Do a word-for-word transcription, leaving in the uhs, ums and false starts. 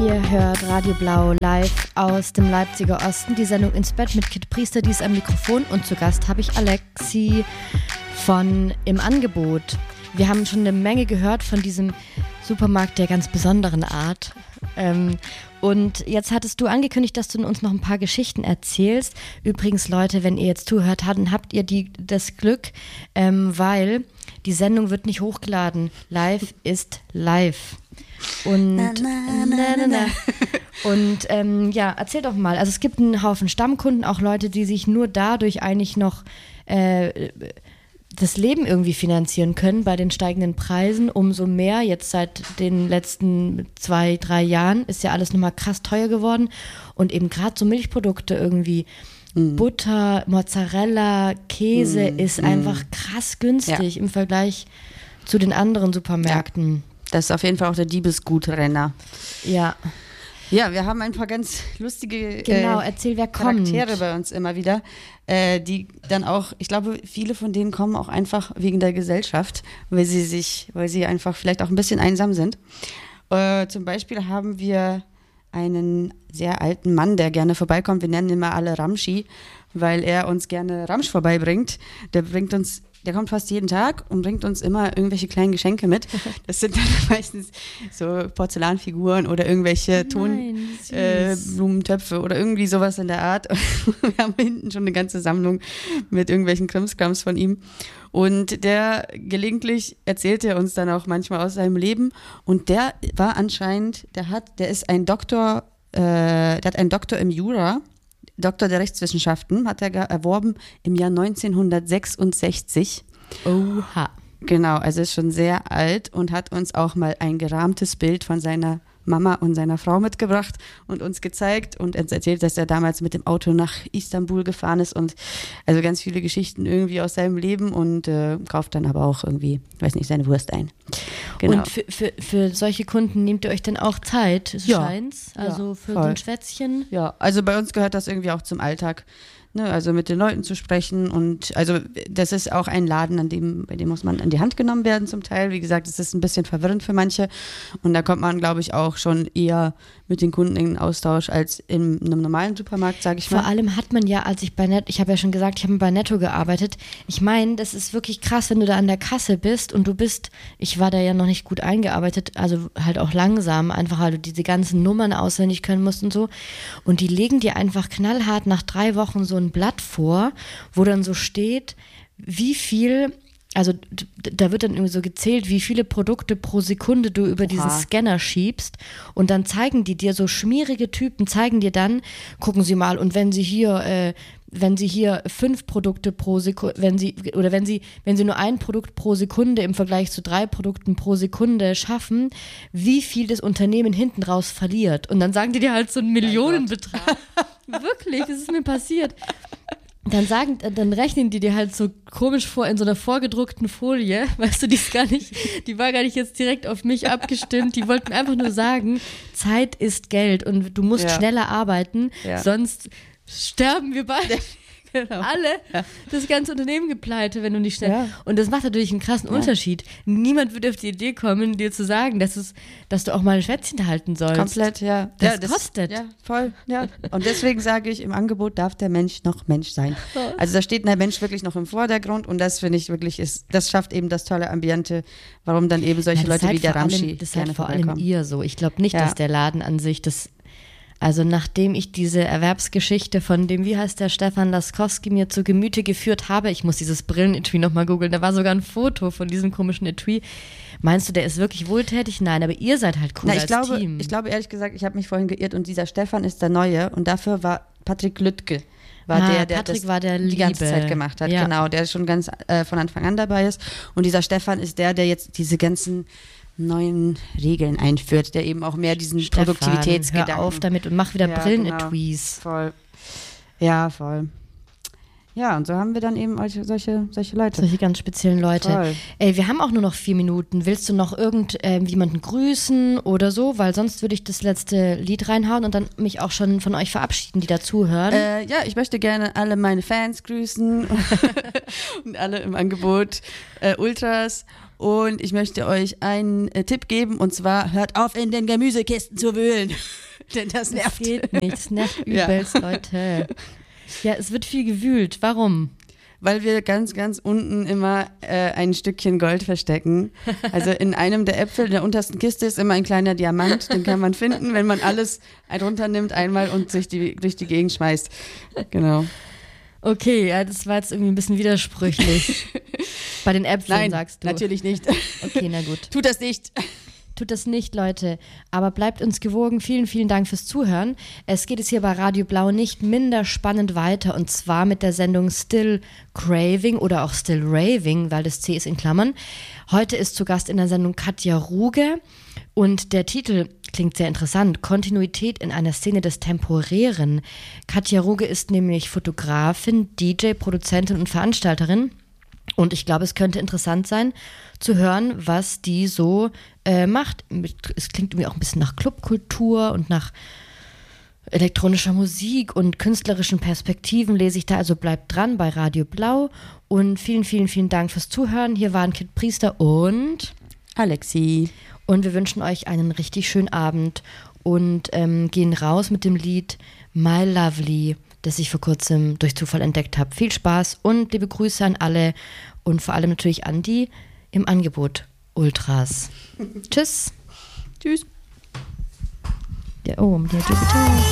Ihr hört Radio Blau live aus dem Leipziger Osten, die Sendung ins Bett mit Kit Priester, die ist am Mikrofon, und zu Gast habe ich Alexi von Im Angebot. Wir haben schon eine Menge gehört von diesem Supermarkt der ganz besonderen Art. Ähm, und jetzt hattest du angekündigt, dass du uns noch ein paar Geschichten erzählst. Übrigens, Leute, wenn ihr jetzt zuhört, dann habt ihr die, das Glück, ähm, weil die Sendung wird nicht hochgeladen. Live ist live. Und, na, na, na, na, na. und ähm, ja, erzähl doch mal. Also es gibt einen Haufen Stammkunden, auch Leute, die sich nur dadurch eigentlich noch äh, das Leben irgendwie finanzieren können bei den steigenden Preisen. Umso mehr, jetzt seit den letzten zwei, drei Jahren ist ja alles nochmal krass teuer geworden. Und eben gerade so Milchprodukte irgendwie, mm. Butter, Mozzarella, Käse mm. ist mm. einfach krass günstig ja. im Vergleich zu den anderen Supermärkten. Ja. Das ist auf jeden Fall auch der Diebesgutrenner. Ja. Ja, wir haben ein paar ganz lustige genau, äh, erzähl, wer Charaktere kommt. bei uns immer wieder, äh, die dann auch, ich glaube, viele von denen kommen auch einfach wegen der Gesellschaft, weil sie sich, weil sie einfach vielleicht auch ein bisschen einsam sind. Äh, zum Beispiel haben wir einen sehr alten Mann, der gerne vorbeikommt. Wir nennen ihn immer alle Ramschi, weil er uns gerne Ramsch vorbeibringt. Der bringt uns Der kommt fast jeden Tag und bringt uns immer irgendwelche kleinen Geschenke mit. Das sind dann meistens so Porzellanfiguren oder irgendwelche Tonblumentöpfe äh, oder irgendwie sowas in der Art. Wir haben hinten schon eine ganze Sammlung mit irgendwelchen Krimskrams von ihm. Und der gelegentlich erzählt er uns dann auch manchmal aus seinem Leben. Und der war anscheinend, der hat, der ist ein Doktor, äh, der hat einen Doktor im Jura. Doktor der Rechtswissenschaften hat er erworben im Jahr neunzehnhundertsechsundsechzig. Oha. Genau, also ist schon sehr alt und hat uns auch mal ein gerahmtes Bild von seiner Mama und seiner Frau mitgebracht und uns gezeigt und erzählt, dass er damals mit dem Auto nach Istanbul gefahren ist und also ganz viele Geschichten irgendwie aus seinem Leben und äh, kauft dann aber auch irgendwie, weiß nicht, seine Wurst ein. Genau. Und für, für, für solche Kunden nehmt ihr euch dann auch Zeit, es ja. scheint's? Also ja, für voll. so ein Schwätzchen? Ja, also bei uns gehört das irgendwie auch zum Alltag. Ne, also mit den Leuten zu sprechen und also das ist auch ein Laden, an dem, bei dem muss man an die Hand genommen werden zum Teil. Wie gesagt, es ist ein bisschen verwirrend für manche und da kommt man, glaube ich, auch schon eher mit den Kunden in den Austausch als in einem normalen Supermarkt, sage ich mal. Vor allem hat man ja, als ich bei Netto, ich habe ja schon gesagt, ich habe bei Netto gearbeitet. Ich meine, das ist wirklich krass, wenn du da an der Kasse bist und du bist, ich war da ja noch nicht gut eingearbeitet, also halt auch langsam, einfach weil du diese ganzen Nummern auswendig können musst und so. Und die legen dir einfach knallhart nach drei Wochen so ein Blatt vor, wo dann so steht, wie viel, also da wird dann irgendwie so gezählt, wie viele Produkte pro Sekunde du über Oha. diesen Scanner schiebst und dann zeigen die dir, so schmierige Typen zeigen dir dann, gucken sie mal, und wenn sie hier, äh, wenn sie hier fünf Produkte pro Sekunde, wenn sie, oder wenn sie, wenn sie nur ein Produkt pro Sekunde im Vergleich zu drei Produkten pro Sekunde schaffen, wie viel das Unternehmen hinten raus verliert. Und dann sagen die dir halt so einen Millionenbetrag. Wirklich, das ist mir passiert. Dann sagen, dann rechnen die dir halt so komisch vor in so einer vorgedruckten Folie, weißt du, die ist gar nicht, die war gar nicht jetzt direkt auf mich abgestimmt, die wollten einfach nur sagen, Zeit ist Geld und du musst ja. schneller arbeiten, ja. sonst sterben wir beide. Genau. Alle, ja. das ganze Unternehmen gepleite, wenn du nicht schnell. Ja. Und das macht natürlich einen krassen ja. Unterschied. Niemand würde auf die Idee kommen, dir zu sagen, dass, es, dass du auch mal ein Schwätzchen halten sollst. Komplett, ja. Das, ja, das kostet. Ja, voll. Ja. Und deswegen sage ich, im Angebot darf der Mensch noch Mensch sein. Also da steht der Mensch wirklich noch im Vordergrund und das finde ich wirklich, ist, das schafft eben das tolle Ambiente, warum dann eben solche ja, Leute wie der Ramschi Das gerne seid vor vorbeikommen. allem ihr so. Ich glaube nicht, ja. dass der Laden an sich das. Also nachdem ich diese Erwerbsgeschichte von dem, wie heißt der, Stefan Laskowski mir zu Gemüte geführt habe, ich muss dieses Brillenetui nochmal googeln, da war sogar ein Foto von diesem komischen Etui. Meinst du, der ist wirklich wohltätig? Nein, aber ihr seid halt cool Na, ich als glaube, Team. Ich glaube ehrlich gesagt, ich habe mich vorhin geirrt und dieser Stefan ist der Neue und dafür war Patrick Lüttke. War ah, der, der Patrick das war der die ganze Liebe. Zeit gemacht hat, ja. genau, der schon ganz äh, von Anfang an dabei ist und dieser Stefan ist der, der jetzt diese ganzen neuen Regeln einführt, der eben auch mehr diesen Stefan, Produktivitätsgedanken. Hör auf damit und mach wieder ja, Brillen-Etuis. Genau. Voll. Ja, voll. Ja, und so haben wir dann eben solche, solche Leute. Solche ganz speziellen Leute. Voll. Ey, wir haben auch nur noch vier Minuten. Willst du noch irgendjemanden äh, grüßen oder so? Weil sonst würde ich das letzte Lied reinhauen und dann mich auch schon von euch verabschieden, die dazuhören. Äh, ja, ich möchte gerne alle meine Fans grüßen und alle im Angebot äh, Ultras. Und ich möchte euch einen äh, Tipp geben, und zwar hört auf, in den Gemüsekisten zu wühlen. Denn das Das nervt. geht nicht, das nervt Ja. übelst, Leute. Ja, es wird viel gewühlt. Warum? Weil wir ganz, ganz unten immer äh, ein Stückchen Gold verstecken. Also in einem der Äpfel in der untersten Kiste ist immer ein kleiner Diamant. Den kann man finden, wenn man alles runternimmt einmal und durch die, durch die Gegend schmeißt. Genau. Okay, ja, das war jetzt irgendwie ein bisschen widersprüchlich. Bei den Äpfeln, Nein, sagst du. natürlich nicht. Okay, na gut. Tut das nicht. Tut das nicht, Leute. Aber bleibt uns gewogen. Vielen, vielen Dank fürs Zuhören. Es geht jetzt hier bei Radio Blau nicht minder spannend weiter. Und zwar mit der Sendung Still Craving oder auch Still Raving, weil das C ist in Klammern. Heute ist zu Gast in der Sendung Katja Ruge. Und der Titel klingt sehr interessant. Kontinuität in einer Szene des Temporären. Katja Ruge ist nämlich Fotografin, D J, Produzentin und Veranstalterin. Und ich glaube, es könnte interessant sein, zu hören, was die so äh, macht. Es klingt irgendwie auch ein bisschen nach Clubkultur und nach elektronischer Musik und künstlerischen Perspektiven lese ich da. Also bleibt dran bei Radio Blau. Und vielen, vielen, vielen Dank fürs Zuhören. Hier waren Kit Priester und Alexi. Und wir wünschen euch einen richtig schönen Abend und ähm, gehen raus mit dem Lied My Lovely, das ich vor kurzem durch Zufall entdeckt habe. Viel Spaß und liebe Grüße an alle und vor allem natürlich an die im Angebot Ultras. Tschüss. Tschüss. Der Ohm, der Jupiter.